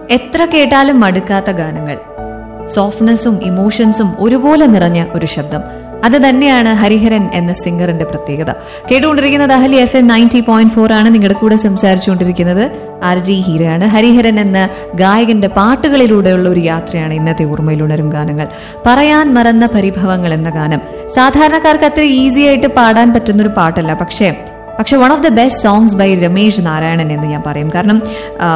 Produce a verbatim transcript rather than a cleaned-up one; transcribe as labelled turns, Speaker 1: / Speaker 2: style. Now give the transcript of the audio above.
Speaker 1: എത്ര കേട്ടാലും മടുക്കാത്ത ഗാനങ്ങൾ, സോഫ്റ്റ്നെസ്സും ഇമോഷൻസും ഒരുപോലെ നിറഞ്ഞ ഒരു ശബ്ദം. അത് തന്നെയാണ് ഹരിഹരൻ എന്ന സിംഗറിന്റെ പ്രത്യേകത. കേട്ടുകൊണ്ടിരിക്കുന്നത് അഹലി F M ninety point four ആണ്. നിങ്ങളുടെ കൂടെ സംസാരിച്ചുകൊണ്ടിരിക്കുന്നത് ആർ ജി ഹീരയാണ്. ഹരിഹരൻ എന്ന ഗായകന്റെ പാട്ടുകളിലൂടെയുള്ള ഒരു യാത്രയാണ് ഇന്നത്തെ ഓർമ്മയിലുണരും ഗാനങ്ങൾ. പറയാൻ മറന്ന പരിഭവങ്ങൾ എന്ന ഗാനം സാധാരണക്കാർക്ക് അത്ര ഈസി ആയിട്ട് പാടാൻ പറ്റുന്ന ഒരു പാട്ടല്ല, പക്ഷേ പക്ഷെ one of the best songs by Ramesh Narayanan എന്ന് ഞാൻ പറയും. കാരണം